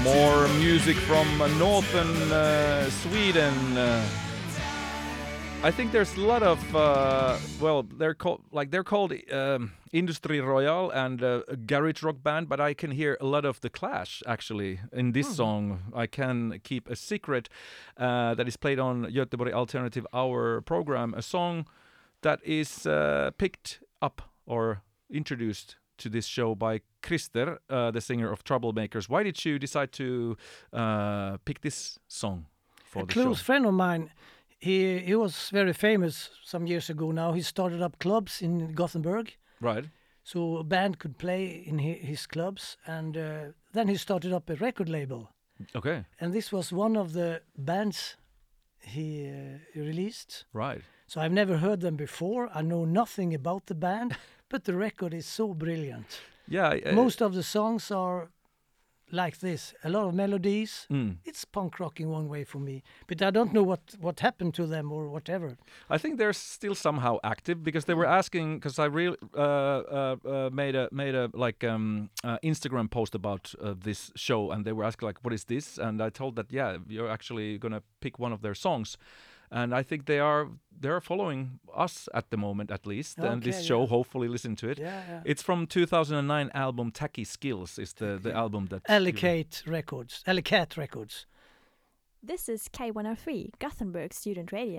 More music from northern Sweden. I think there's a lot of they're called Industry Royale and a garage rock band, but I can hear a lot of the Clash actually in this song. I Can Keep a Secret that is played on Göteborg Alternative Hour program, a song that is picked up or introduced to this show by Christer, the singer of Troublemakers. Why did you decide to pick this song for the show? A close friend of mine, he was very famous some years ago now. He started up clubs in Gothenburg. Right. So a band could play in his clubs. And then he started up a record label. Okay. And this was one of the bands he released. Right. So I've never heard them before. I know nothing about the band, but the record is so brilliant. Yeah. Most of the songs are like this, a lot of melodies. Mm. It's punk rock in one way for me, but I don't know what happened to them or whatever. I think they're still somehow active because they were asking, because I really made a Instagram post about this show, and they were asking like, what is this? And I told that you're actually gonna pick one of their songs. And I think they're following us at the moment, at least. Okay, and this show, hopefully, listen to it. Yeah. It's from 2009 album Tacky Skills. Is the album that Ellicate Records. This is K103, Gothenburg Student Radio.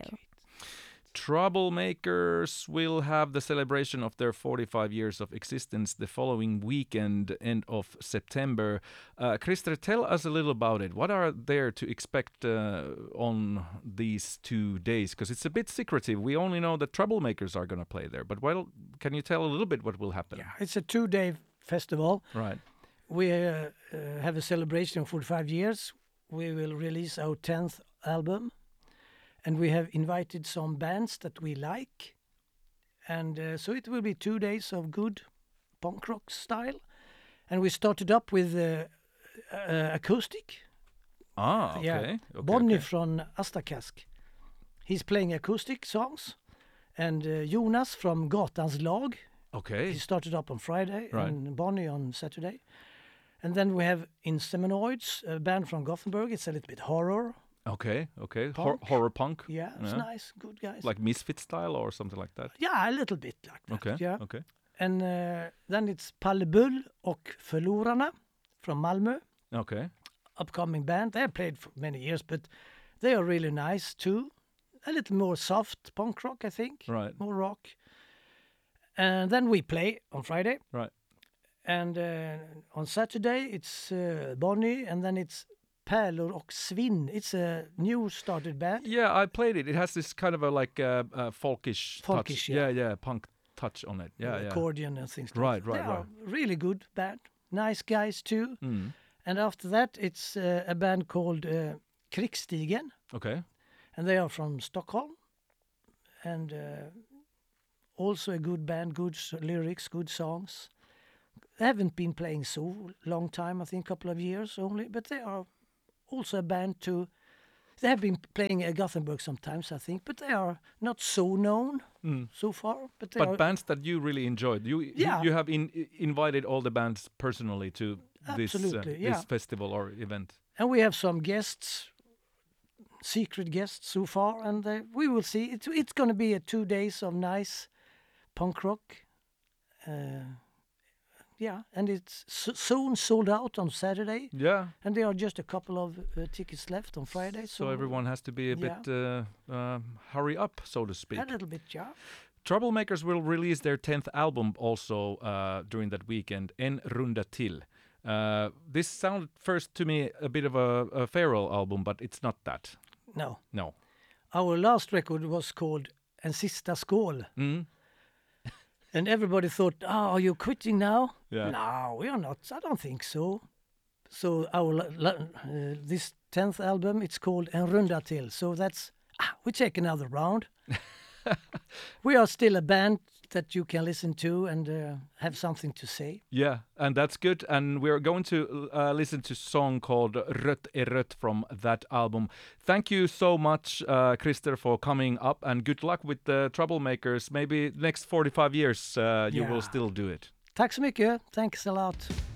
Troublemakers will have the celebration of their 45 years of existence the following weekend, end of September. Christer, tell us a little about it. What are there to expect on these 2 days? Because it's a bit secretive. We only know that Troublemakers are going to play there. But can you tell a little bit what will happen? Yeah, it's a 2-day festival. Right. We have a celebration of 45 years. We will release our 10th album. And we have invited some bands that we like. And so it will be 2 days of good punk rock style. And we started up with acoustic. Ah, okay. Yeah. Bonnie from Astakask. He's playing acoustic songs. And Jonas from Gatans Lag. Okay. He started up on Friday right. and Bonnie on Saturday. And then we have Inseminoids, a band from Gothenburg. It's a little bit horror. Okay. Horror punk? Yeah, it's nice, good guys. Like Misfit style or something like that? Yeah, a little bit like that. Okay, yeah. okay. And then it's Palle Bull och Förlorarna from Malmö. Okay. Upcoming band. They have played for many years, but they are really nice too. A little more soft punk rock, I think. Right. More rock. And then we play on Friday. Right. And on Saturday it's Bonnie, and then it's Pärlor och Svinn. It's a new started band. Yeah, I played it. It has this kind of a folkish touch. Yeah, punk touch on it. Yeah. Accordion and things like right, that. Right. They are really good band. Nice guys too. Mm. And after that it's a band called Krigsstigen. Okay. And they are from Stockholm. And also a good band, good lyrics, good songs. They haven't been playing so long time, I think a couple of years only, but they are also a band too. They have been playing at Gothenburg sometimes, I think, but they are not so known so far. But bands that you really enjoyed. You have invited all the bands personally to this festival or event. And we have some guests, secret guests so far, and we will see. It's going to be 2 days of nice punk rock. Yeah, and it's soon sold out on Saturday. Yeah. And there are just a couple of tickets left on Friday. So everyone has to be a bit hurry up, so to speak. A little bit, yeah. Troublemakers will release their 10th album also during that weekend, En Runda Till. This sounded first to me a bit of a Feral album, but it's not that. No. Our last record was called En Sista Skål. Mm. And everybody thought, are you quitting now? Yeah. No, we are not. I don't think so. So our this 10th album, it's called En Runda Till. So that's, we take another round. We are still a band that you can listen to and have something to say. Yeah, and that's good. And we're going to listen to a song called Rött är rött from that album. Thank you so much, Christer, for coming up, and good luck with the Troublemakers. Maybe next 45 years you will still do it. Tack så mycket. Thanks a lot.